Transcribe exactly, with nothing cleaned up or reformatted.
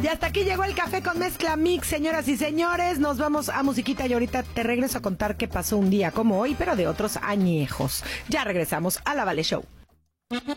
Y hasta aquí llegó el Café con Mezcla Mix, señoras y señores. Nos vamos a musiquita y ahorita te regreso a contar qué pasó un día como hoy, pero de otros añejos. Ya regresamos a La Vale Show.